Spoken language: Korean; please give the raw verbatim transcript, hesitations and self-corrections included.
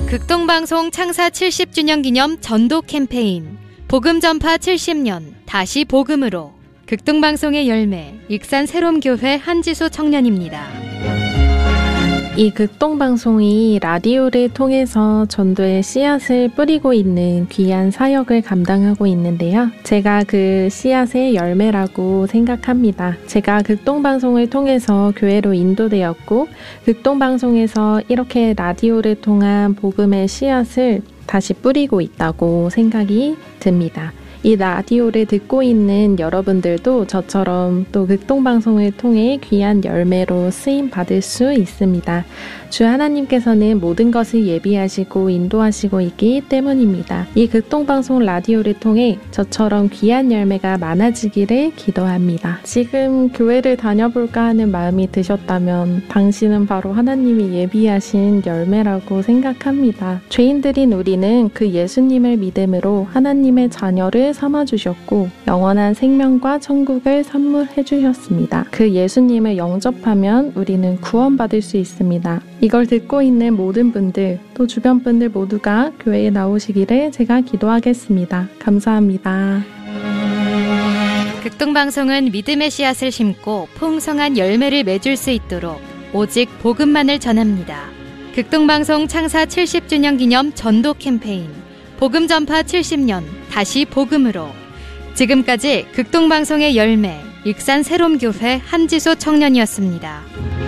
극동방송 창사 칠십 주년 기념 전도 캠페인 복음 전파 칠십 년 다시 복음으로 극동방송의 열매 익산 새롬교회 한지수 청년입니다. 이 극동방송이 라디오를 통해서 전도의 씨앗을 뿌리고 있는 귀한 사역을 감당하고 있는데요. 제가 그 씨앗의 열매라고 생각합니다. 제가 극동방송을 통해서 교회로 인도되었고 극동방송에서 이렇게 라디오를 통한 복음의 씨앗을 다시 뿌리고 있다고 생각이 듭니다. 이 라디오를 듣고 있는 여러분들도 저처럼 또 극동방송을 통해 귀한 열매로 쓰임 받을 수 있습니다. 주 하나님께서는 모든 것을 예비하시고 인도하시고 있기 때문입니다. 이 극동방송 라디오를 통해 저처럼 귀한 열매가 많아지기를 기도합니다. 지금 교회를 다녀볼까 하는 마음이 드셨다면 당신은 바로 하나님이 예비하신 열매라고 생각합니다. 죄인들인 우리는 그 예수님을 믿음으로 하나님의 자녀를 삼아주셨고 영원한 생명과 천국을 선물해 주셨습니다. 그 예수님을 영접하면 우리는 구원받을 수 있습니다. 이걸 듣고 있는 모든 분들, 또 주변 분들 모두가 교회에 나오시기를 제가 기도하겠습니다. 감사합니다. 극동방송은 믿음의 씨앗을 심고 풍성한 열매를 맺을 수 있도록 오직 복음만을 전합니다. 극동방송 창사 칠십 주년 기념 전도 캠페인 복음 전파 칠십 년 다시 복음으로 지금까지 극동방송의 열매 익산 새롬교회 한지수 청년이었습니다.